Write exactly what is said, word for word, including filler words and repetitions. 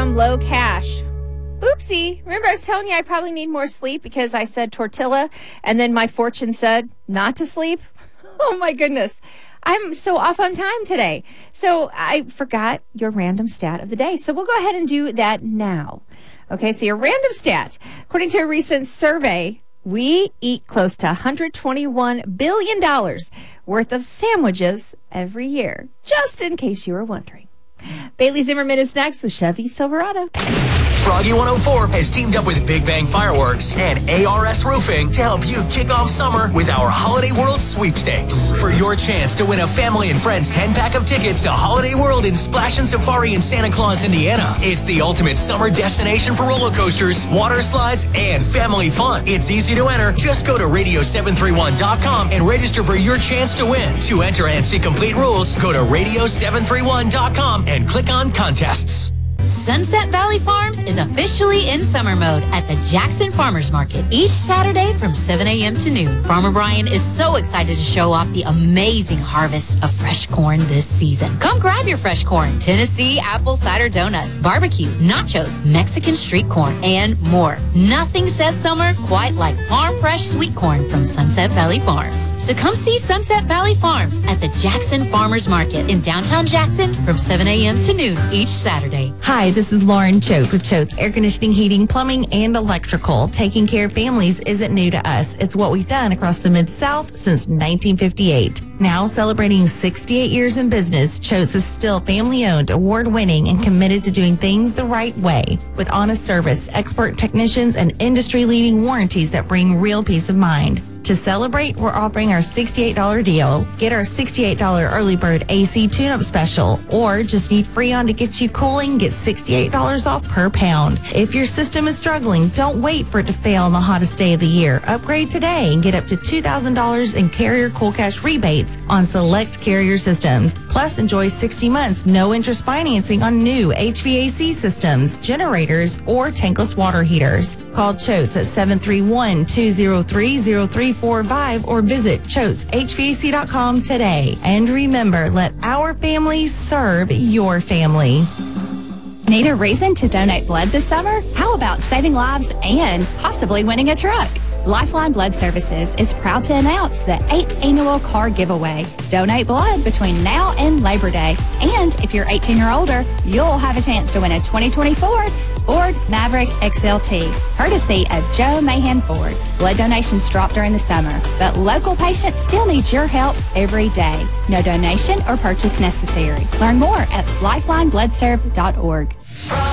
some low cash. Oopsie. Remember I was telling you I probably need more sleep because I said tortilla and then my fortune said not to sleep? Oh my goodness. I'm so off on time today. So I forgot your random stat of the day. So we'll go ahead and do that now. Okay, so your random stat. According to a recent survey, we eat close to one hundred twenty-one billion dollars worth of sandwiches every year, just in case you were wondering. Bailey Zimmerman is next with Chevy Silverado. Froggy one oh four has teamed up with Big Bang Fireworks and A R S Roofing to help you kick off summer with our Holiday World sweepstakes. For your chance to win a family and friends ten-pack of tickets to Holiday World in Splash and Safari in Santa Claus, Indiana. It's the ultimate summer destination for roller coasters, water slides, and family fun. It's easy to enter. Just go to radio seven three one dot com and register for your chance to win. To enter and see complete rules, go to radio seven three one dot com and click on contests. Sunset Valley Farms is officially in summer mode at the Jackson Farmers Market each Saturday from seven a.m. to noon. Farmer Brian is so excited to show off the amazing harvest of fresh corn this season. Come grab your fresh corn, Tennessee apple cider donuts, barbecue, nachos, Mexican street corn, and more. Nothing says summer quite like farm fresh sweet corn from Sunset Valley Farms. So come see Sunset Valley Farms at the Jackson Farmers Market in downtown Jackson from seven a.m. to noon each Saturday. Hi, this is Lauren Choate with Choate's Air Conditioning, Heating, Plumbing, and Electrical. Taking care of families isn't new to us. It's what we've done across the Mid-South since nineteen fifty-eight. Now celebrating sixty-eight years in business, Choate's is still family-owned, award-winning, and committed to doing things the right way. With honest service, expert technicians, and industry-leading warranties that bring real peace of mind. To celebrate, we're offering our sixty-eight dollars deals. Get our sixty-eight dollars early bird A C tune-up special, or just need Freon to get you cooling, get sixty-eight dollars off per pound. If your system is struggling, don't wait for it to fail on the hottest day of the year. Upgrade today and get up to two thousand dollars in Carrier Cool Cash rebates on select Carrier systems. Plus, enjoy sixty months no interest financing on new H V A C systems, generators, or tankless water heaters. Call Choates at seven three one, two oh three, oh three four five or visit choates h v a c dot com today. And remember, let our family serve your family. Need a reason to donate blood this summer? How about saving lives and possibly winning a truck? Lifeline Blood Services is proud to announce the eighth annual car giveaway. Donate blood between now and Labor Day. And if you're eighteen or older, you'll have a chance to win a twenty twenty-four Ford Maverick X L T, courtesy of Joe Mahan Ford. Blood donations drop during the summer, but local patients still need your help every day. No donation or purchase necessary. Learn more at lifeline blood serve dot org.